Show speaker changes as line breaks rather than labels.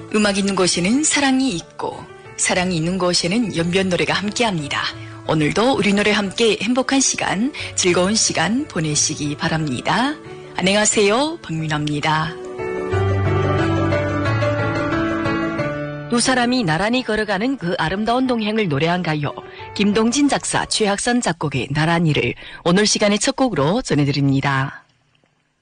음악 있는 곳에는 사랑이 있고 사랑이 있는 곳에는 연변 노래가 함께합니다. 오늘도 우리 노래 함께 행복한 시간, 즐거운 시간 보내시기 바랍니다. 안녕하세요, 박민아입니다. 두 사람이 나란히 걸어가는 그 아름다운 동행을 노래한 가요. 김동진 작사, 최학선 작곡의 나란히를 오늘 시간의 첫 곡으로 전해드립니다.